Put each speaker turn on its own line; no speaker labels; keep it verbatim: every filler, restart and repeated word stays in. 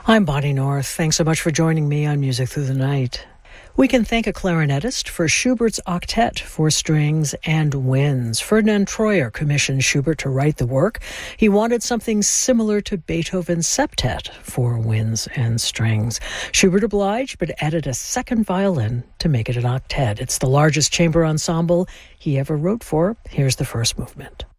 I'm Bonnie North. Thanks so much for joining me on Music Through the Night. We can thank a clarinetist for Schubert's Octet for strings and winds. Ferdinand Troyer commissioned Schubert to write the work. He wanted something similar to Beethoven's Septet for winds and strings. Schubert obliged, but added a second violin to make it an octet. It's the largest chamber ensemble he ever wrote for. Here's the first movement.